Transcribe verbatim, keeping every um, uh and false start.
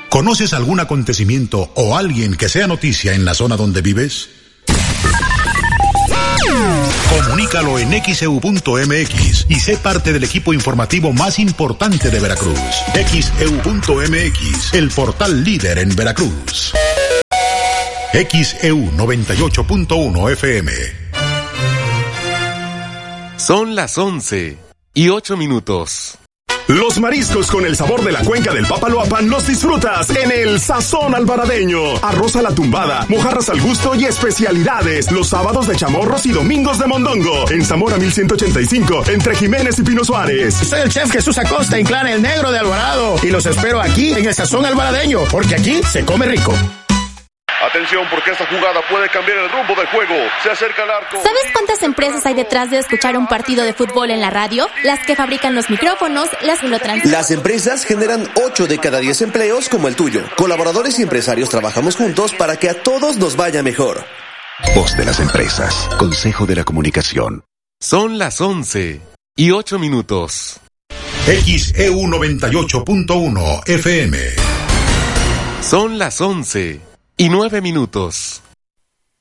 ¿Conoces algún acontecimiento o alguien que sea noticia en la zona donde vives? Comunícalo en X E U punto M X y sé parte del equipo informativo más importante de Veracruz. X E U punto M X, el portal líder en Veracruz. X E U noventa y ocho punto uno F M. Son las once y ocho minutos. Los mariscos con el sabor de la cuenca del Papaloapan los disfrutas en el Sazón Alvaradeño. Arroz a la tumbada, mojarras al gusto y especialidades. Los sábados de chamorros y domingos de mondongo. En Zamora mil ciento ochenta y cinco, entre Jiménez y Pino Suárez. Soy el chef Jesús Acosta, en Clan El Negro de Alvarado. Y los espero aquí en el Sazón Alvaradeño, porque aquí se come rico. Atención, porque esta jugada puede cambiar el rumbo del juego. Se acerca al arco. ¿Sabes cuántas empresas hay detrás de escuchar un partido de fútbol en la radio? Las que fabrican los micrófonos, las que lo transmiten. Las empresas generan ocho de cada diez empleos como el tuyo. Colaboradores y empresarios trabajamos juntos para que a todos nos vaya mejor. Voz de las empresas. Consejo de la Comunicación. Son las once y ocho minutos. X E U noventa y ocho punto uno F M. Son las once y nueve minutos.